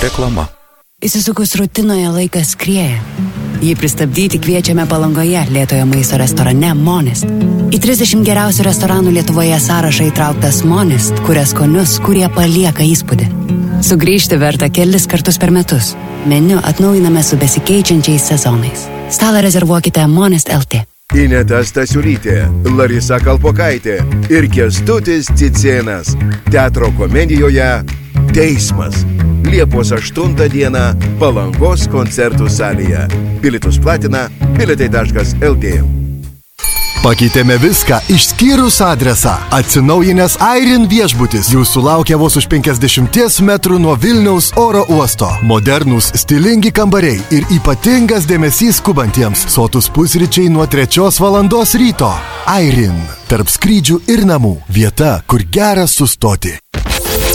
Reklama. Įsisukus rutinoje laikas skrieja. Jį pristabdyti kviečiame Palangoje lėtojo maisto restorane Monist. Į 30 geriausių restoranų Lietuvoje sąrašą įtrauktas Monist, kuria skonius, kurie palieka įspūdį. Sugrįžti verta kelis kartus per metus. Meniu atnaujiname su besikeičiančiais sezonais. Stalą rezervuokite Monist LT. Ineta Stasiulytė, Larisa Kalpokaitė ir Kęstutis Cicėnas. Teatro komedijoje Teismas. Liepos 8 dieną Palangos koncertų salėje. Bilietus platina bilietai.lt. Pakeitėme viską išskyrus adresą. Atsinaujinęs Airin viešbutis jūsų laukia vos už 50 metrų nuo Vilniaus oro uosto. Modernūs, stilingi kambariai ir ypatingas dėmesys skubantiems. Sotus pusryčiai nuo 3 valandos ryto. Airin. Tarp skrydžių ir namų. Vieta, kur gera sustoti.